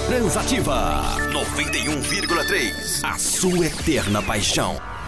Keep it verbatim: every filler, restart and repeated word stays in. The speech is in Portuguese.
Transativa noventa e um vírgula três. A sua eterna paixão.